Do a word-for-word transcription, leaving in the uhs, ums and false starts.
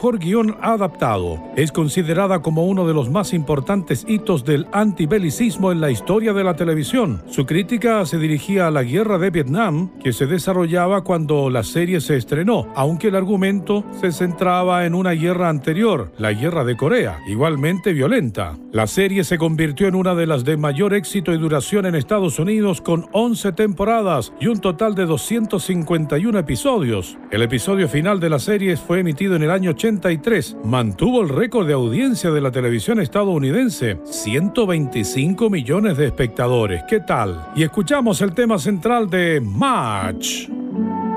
mejor guión adaptado. Es considerada como uno de los más importantes hitos del antibelicismo en la historia de la televisión. Su crítica se dirigía a la guerra de Vietnam, que se desarrollaba cuando la serie se estrenó, aunque el argumento se centraba en una guerra anterior, la guerra de Corea, igualmente violenta. La serie se convirtió en una de las de mayor éxito y duración en Estados Unidos, con once temporadas y un total de doscientos cincuenta y uno episodios. El episodio final de la serie fue emitido en el año ochenta y tres. Mantuvo el récord de audiencia de la televisión estadounidense, ciento veinticinco millones de espectadores. ¿Qué tal? Y escuchamos el tema central de Match.